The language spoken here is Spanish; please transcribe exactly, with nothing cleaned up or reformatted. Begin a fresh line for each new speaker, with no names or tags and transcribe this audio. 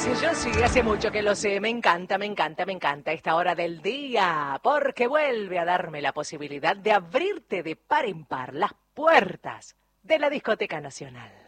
sí, yo sí, hace mucho que lo sé. Me encanta, me encanta, me encanta esta hora del día, porque vuelve a darme la posibilidad de abrirte de par en par las puertas de la Discoteca Nacional.